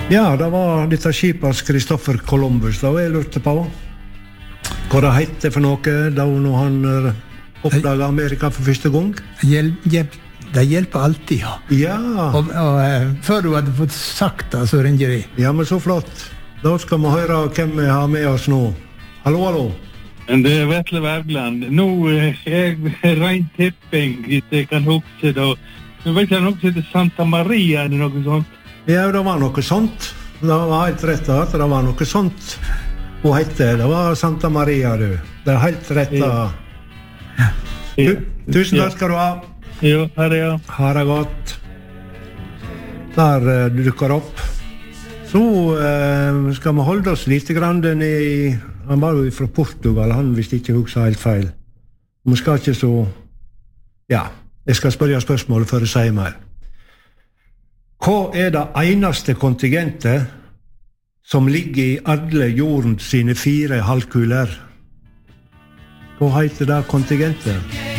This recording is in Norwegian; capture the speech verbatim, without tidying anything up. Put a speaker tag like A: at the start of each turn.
A: Ja, det var dette skipet Christopher Columbus, da jeg lurte på. Hva det heter for noe, da når han oppdaget Amerika for første gang?
B: Hjel, hjelp, det hjelper alltid, ja.
A: Ja.
B: Og, og uh, før du hadde fått sagt det, så ringer de.
A: Ja, men så flott. Da skal vi høre hvem vi har med oss nå. Hallo, hallo.
C: Det er Vetle Wergeland. Nå er jeg rent tipping, hvis jeg kan huske da. Nå vet jeg noe som heter Santa Maria, eller noe sånt.
A: Ja, det var noe sånt. Det var helt rett at det var noe sånt. Hun hette, det var Santa Maria, du. Det er helt rett. Ja. Du, tusen takk skal du ha.
C: Jo, ha det, ja.
A: Ha det godt. Der uh, du dukker opp. Så uh, skal vi holde oss litt grann ned i... Han var jo fra Portugal, han hvis ikke husker helt feil. Vi skal ikke så... Ja, jeg skal spørre spørsmålet før jeg sier mer. Hva er det eneste kontingentet som ligger i alle jordens sine fire halvkuler? Hva heter det kontingentet?